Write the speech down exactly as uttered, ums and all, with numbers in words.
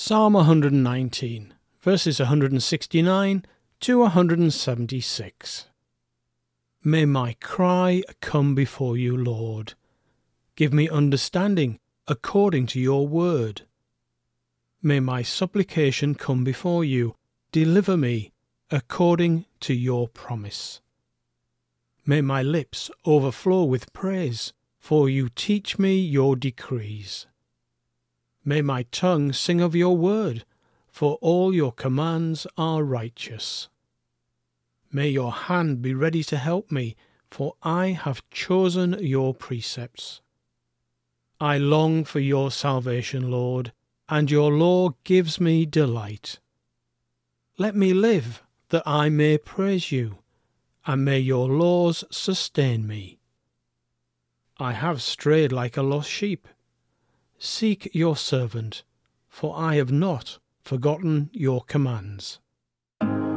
Psalm one hundred nineteen, verses one hundred sixty-nine to one hundred seventy-six. May my cry come before you, Lord. Give me understanding according to your word. May my supplication come before you. Deliver me according to your promise. May my lips overflow with praise, for you teach me your decrees. May my tongue sing of your word, for all your commands are righteous. May your hand be ready to help me, for I have chosen your precepts. I long for your salvation, Lord, and your law gives me delight. Let me live, that I may praise you, and may your laws sustain me. I have strayed like a lost sheep. Seek your servant, for I have not forgotten your commands.